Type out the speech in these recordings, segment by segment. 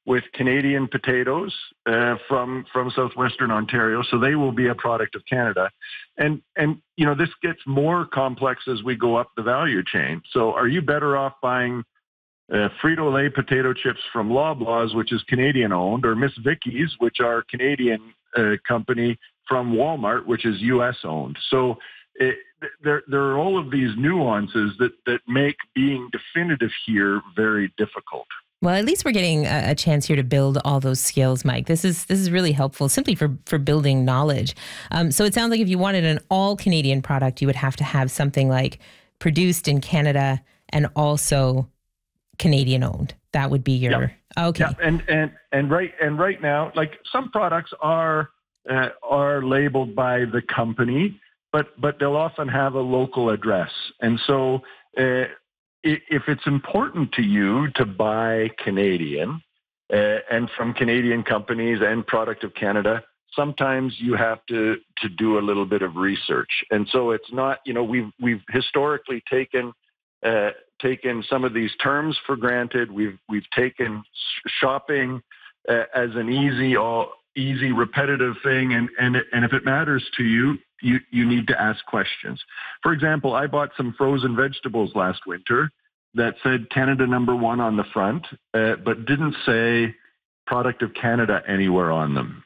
with Canadian potatoes from southwestern Ontario, so they will be a product of Canada. And this gets more complex as we go up the value chain. So are you better off buying Frito-Lay potato chips from Loblaws, which is Canadian owned, or Miss Vickie's, which are Canadian company, from Walmart, which is U.S. owned? So there are all of these nuances that make being definitive here very difficult. Well, at least we're getting a chance here to build all those skills, Mike. This is really helpful simply for building knowledge. So it sounds like if you wanted an all Canadian product, you would have to have something like produced in Canada and also Canadian owned. That would be your okay. Yeah. And right now, like, some products are labeled by the company, but they'll often have a local address. And so if it's important to you to buy Canadian and from Canadian companies and product of Canada, sometimes you have to do a little bit of research. And so it's not, we've historically taken some of these terms for granted. We've taken shopping as an easy repetitive thing, and if it matters to you, you need to ask questions. For example, I bought some frozen vegetables last winter that said Canada #1 on the front, but didn't say product of Canada anywhere on them.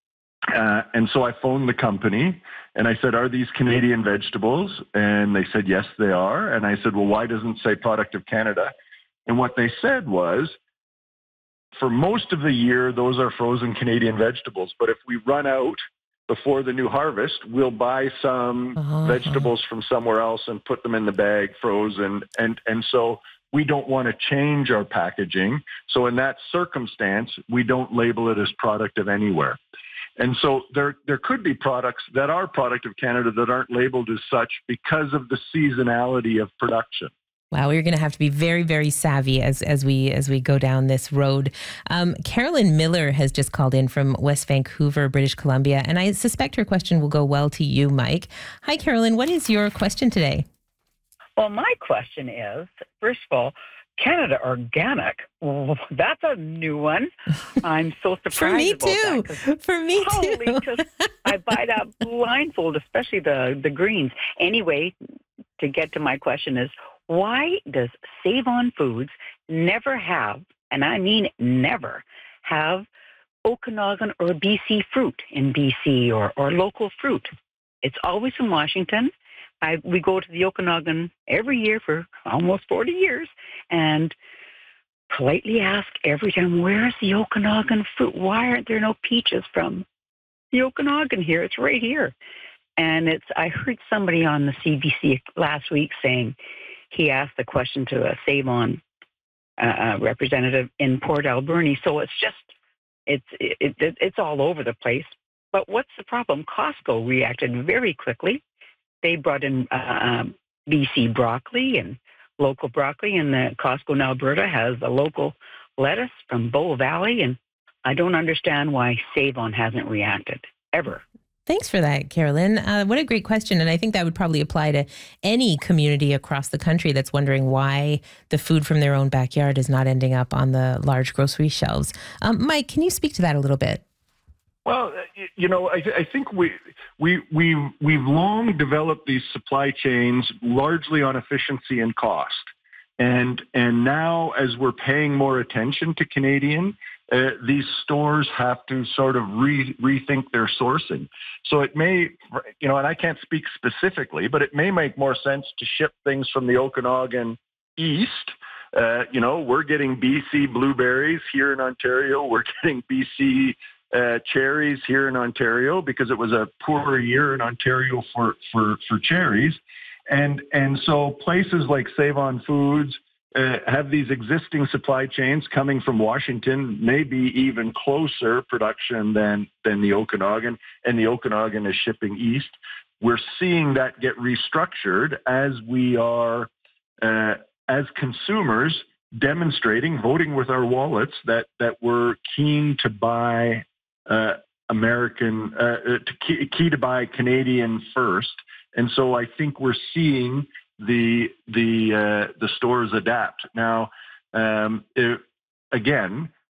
And so I phoned the company and I said, "Are these Canadian vegetables?" And they said, "Yes, they are." And I said, "Well, why doesn't it say product of Canada?" And what they said was, for most of the year, those are frozen Canadian vegetables. But if we run out before the new harvest, we'll buy some vegetables from somewhere else and put them in the bag frozen. And so we don't want to change our packaging. So in that circumstance, we don't label it as product of anywhere. And so there could be products that are product of Canada that aren't labeled as such because of the seasonality of production. Wow, we're going to have to be very, very savvy as we go down this road. Carolyn Miller has just called in from West Vancouver, British Columbia, and I suspect her question will go well to you, Mike. Hi, Carolyn. What is your question today? Well, my question is, first of all, Canada Organic. Well, that's a new one. I'm so surprised about that. For me too. Because I buy that blindfold, especially the greens. Anyway, to get to my question is, why does Save-On Foods never have, and I mean never, have Okanagan or BC fruit in BC or local fruit? It's always from Washington. We go to the Okanagan every year for almost 40 years and politely ask every time, where's the Okanagan fruit? Why aren't there no peaches from the Okanagan here? It's right here. And I heard somebody on the CBC last week saying, he asked the question to a Save-On representative in Port Alberni. So it's all over the place. But what's the problem? Costco reacted very quickly. They brought in BC broccoli and local broccoli, and the Costco in Alberta has a local lettuce from Bow Valley. And I don't understand why Save-On hasn't reacted ever. Thanks for that, Carolyn. What a great question. And I think that would probably apply to any community across the country that's wondering why the food from their own backyard is not ending up on the large grocery shelves. Mike, can you speak to that a little bit? Well, I think we've long developed these supply chains largely on efficiency and cost. And now, as we're paying more attention to Canadian, these stores have to sort of rethink their sourcing. So it may, and I can't speak specifically, but it may make more sense to ship things from the Okanagan east. We're getting BC blueberries here in Ontario. We're getting BC cherries here in Ontario because it was a poor year in Ontario for cherries. And so places like Save-On Foods have these existing supply chains coming from Washington, maybe even closer production than the Okanagan, and the Okanagan is shipping east. We're seeing that get restructured as we are, as consumers, demonstrating, voting with our wallets, that we're keen to buy American, key to buy Canadian first. And so I think we're seeing the stores adapt. Now, again,